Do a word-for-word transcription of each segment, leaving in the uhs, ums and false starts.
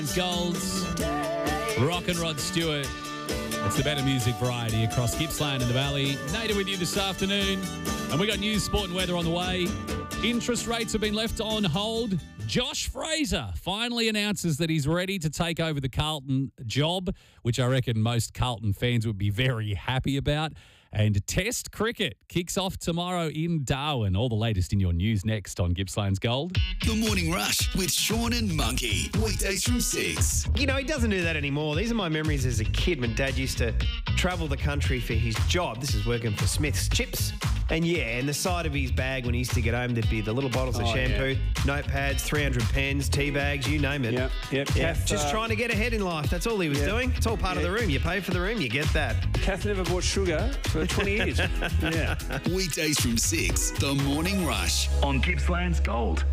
Gold's Rock and Rod Stewart. It's the better music variety across Gippsland and the Valley. Nader with you this afternoon. And we got news, sport and weather on the way. Interest rates have been left on hold. Josh Fraser finally announces that he's ready to take over the Carlton job, which I reckon most Carlton fans would be very happy about. And Test cricket kicks off tomorrow in Darwin. All the latest in your news next on Gippsland's Gold. The Morning Rush with Sean and Monkey. Weekdays from six. You know, he doesn't do that anymore. These are my memories as a kid when Dad used to travel the country for his job. This is working for Smith's Chips. And yeah, and the side of his bag when he used to get home, there'd be the little bottles of Oh, shampoo, yeah. notepads, three hundred pens, tea bags, you name it. Yep, yep. Yeah, Kath, just uh, trying to get ahead in life. That's all he was yeah. doing. It's all part of Yeah. the room. You pay for the room, you get that. Kath never bought sugar for twenty years. Yeah. Weekdays from six. The Morning Rush. On Gippsland's Gold.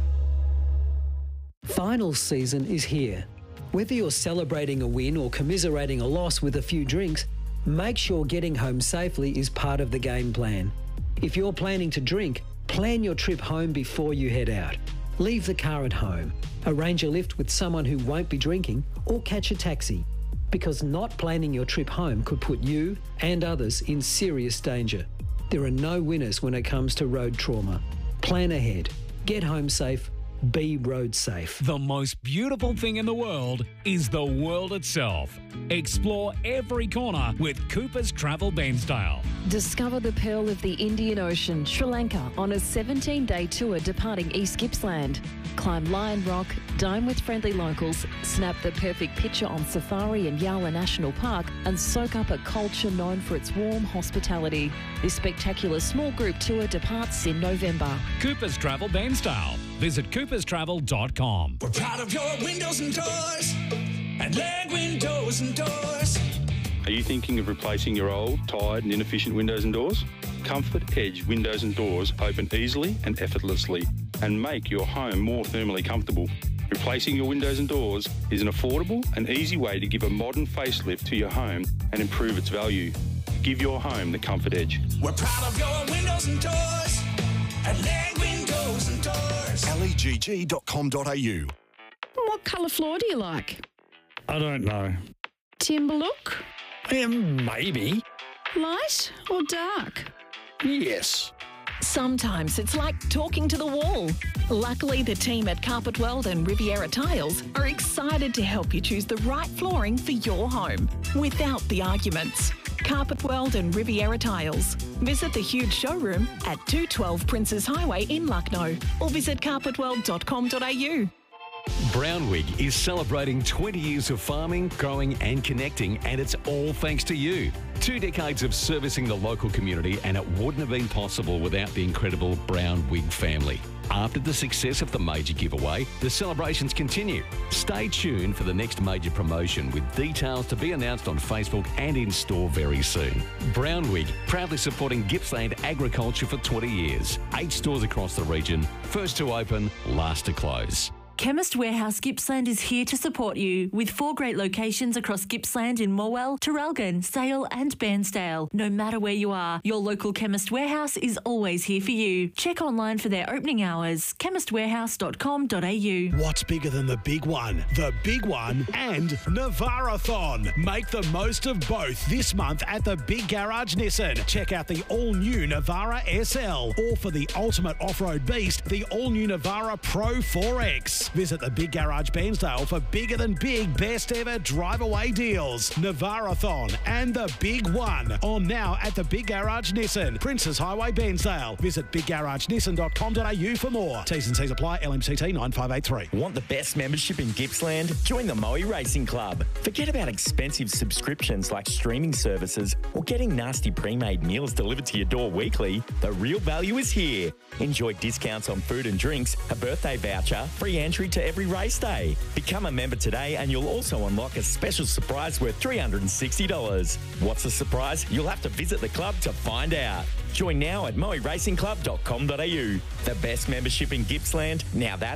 Finals season is here. Whether you're celebrating a win or commiserating a loss with a few drinks, make sure getting home safely is part of the game plan. If you're planning to drink, plan your trip home before you head out. Leave the car at home, arrange a lift with someone who won't be drinking, or catch a taxi. Because not planning your trip home could put you and others in serious danger. There are no winners when it comes to road trauma. Plan ahead. Get home safe. Be road safe. The most beautiful thing in the world is the world itself. Explore every corner with Cooper's Travel Bairnsdale. Discover the pearl of the Indian Ocean, Sri Lanka, on a seventeen-day tour departing East Gippsland. Climb Lion Rock, dine with friendly locals, snap the perfect picture on safari in Yala National Park, and soak up a culture known for its warm hospitality. This spectacular small group tour departs in November. Cooper's Travel Bairnsdale. Visit coopers travel dot com. We're proud of your windows and doors and Land Windows and Doors. Are you thinking of replacing your old, tired and inefficient windows and doors? Comfort Edge Windows and Doors open easily and effortlessly and make your home more thermally comfortable. Replacing your windows and doors is an affordable and easy way to give a modern facelift to your home and improve its value. Give your home the Comfort Edge. We're proud of your windows and doors and Land Windows and Doors. L E G G dot com dot a u. What colour floor do you like? I don't know. Timber look? Um, maybe. Light or dark? Yes. Sometimes it's like talking to the wall. Luckily, the team at Carpet World and Riviera Tiles are excited to help you choose the right flooring for your home without the arguments. Carpet World and Riviera Tiles. Visit the huge showroom at two twelve Princes Highway in Lucknow or visit carpet world dot com dot a u. Brownwig is celebrating twenty years of farming, growing and connecting, and it's all thanks to you. Two decades of servicing the local community, and it wouldn't have been possible without the incredible Brownwig family. After the success of the major giveaway, the celebrations continue. Stay tuned for the next major promotion with details to be announced on Facebook and in store very soon. Brownwig, proudly supporting Gippsland agriculture for twenty years. Eight stores across the region, first to open, last to close. Chemist Warehouse Gippsland is here to support you with four great locations across Gippsland in Morwell, Traralgon, Sale and Bairnsdale. No matter where you are, your local Chemist Warehouse is always here for you. Check online for their opening hours, chemist warehouse dot com dot a u. What's bigger than the big one? The Big One and Navarathon. Make the most of both this month at the Big Garage Nissan. Check out the all-new Navara S L, or for the ultimate off-road beast, the all-new Navara Pro four X. Visit the Big Garage Bairnsdale for bigger than big, best ever drive-away deals. Navarathon and the Big One on now at the Big Garage Nissan, Princes Highway, Bairnsdale. Visit big garage nissan dot com dot a u for more. T's and C's apply. L M C T nine five eight three. Want the best membership in Gippsland? Join the Moe Racing Club. Forget about expensive subscriptions like streaming services or getting nasty pre-made meals delivered to your door weekly. The real value is here. Enjoy discounts on food and drinks, a birthday voucher, free entry to every race day. Become a member today and you'll also unlock a special surprise worth three hundred sixty dollars. What's the surprise? You'll have to visit the club to find out. Join now at moe racing club dot com dot a u. The best membership in Gippsland. Now that's